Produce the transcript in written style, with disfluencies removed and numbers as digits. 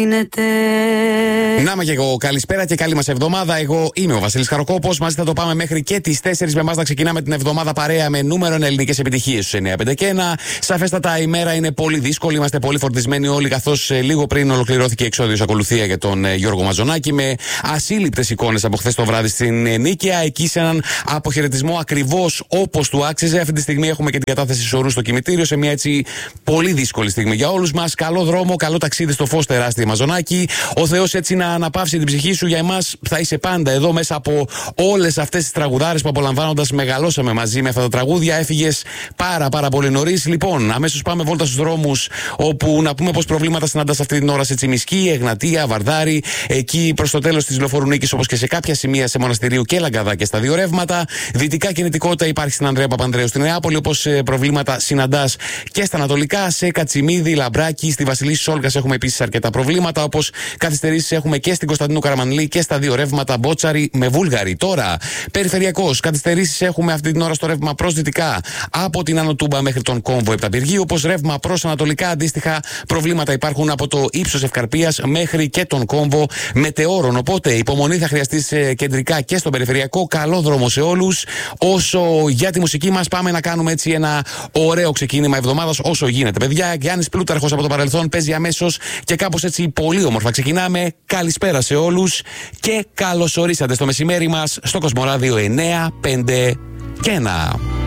Να είμαι και εγώ. Καλησπέρα και καλή μας εβδομάδα. Εγώ είμαι ο Βασίλης Χαροκόπος. Μαζί θα το πάμε μέχρι και τις 4 με εμάς να ξεκινάμε την εβδομάδα παρέα με νούμερο ελληνικές επιτυχίες στους 951. Σαφέστατα η μέρα είναι πολύ δύσκολη. Είμαστε πολύ φορτισμένοι όλοι, καθώς λίγο πριν ολοκληρώθηκε η εξόδιος ακολουθία για τον Γιώργο Μαζονάκη με ασύλληπτες εικόνες από χθες το βράδυ στην Νίκαια. Εκεί σε έναν αποχαιρετισμό ακριβώς όπως του άξιζε. Αυτή τη στιγμή έχουμε και την κατάθεση σωρού στο κημητήριο σε μια έτσι πολύ δύσκολη στιγμή για όλους μας. Καλό δρόμο, καλό ταξίδι στο φως, τεράστια Μαζονάκη. Ο Θεός έτσι να αναπαύσει την ψυχή σου. Για εμάς θα είσαι πάντα εδώ μέσα από όλες αυτές τις τραγουδάρες που απολαμβάνοντας μεγαλώσαμε μαζί με αυτά τα τραγούδια. Έφυγες πάρα πολύ νωρίς. Λοιπόν, αμέσως πάμε βόλτα στους δρόμους, όπου να πούμε πως προβλήματα συναντάς αυτή την ώρα σε Τσιμισκή, Εγνατία, Βαρδάρη. Εκεί προς το τέλος της Λεωφόρου Νίκης, όπως και σε κάποια σημεία σε Μοναστηρίου και Λαγκαδάκια στα δύο ρεύματα. Δυτικά κινητικότητα υπάρχει στην Ανδρέα Παπανδρέου στην Νεάπολη, όπως προβλήματα συναντάς και στα ανατολικά. Σε Κατσιμίδη, Λαμπράκη, στη Βασιλίσσης Όλγας έχουμε επίσης αρκετά προβλήματα, όπως καθυστερήσεις έχουμε και στην Κωνσταντινού Καραμανλή και στα δύο ρεύματα Μπότσαρη με Βούλγαρη. Τώρα, περιφερειακός, καθυστερήσεις έχουμε αυτή την ώρα στο ρεύμα προς δυτικά από την Άνω Τούμπα μέχρι τον κόμβο Επταπηργίου, όπως ρεύμα προς ανατολικά αντίστοιχα προβλήματα υπάρχουν από το ύψος Ευκαρπίας μέχρι και τον κόμβο Μετεώρων. Οπότε υπομονή θα χρειαστεί κεντρικά και στον περιφερειακό. Καλό δρόμο σε όλους. Όσο για τη μουσική μας, πάμε να κάνουμε έτσι ένα ωραίο ξεκίνημα εβδομάδας όσο γίνεται. Παιδιά, Γιάννης Πλούταρχος από το παρελθόν παίζει αμέσως και κάπως έτσι πολύ όμορφα ξεκινάμε. Καλησπέρα σε όλους και καλώς ορίσατε στο μεσημέρι μας στο Κοσμοράδιο 951.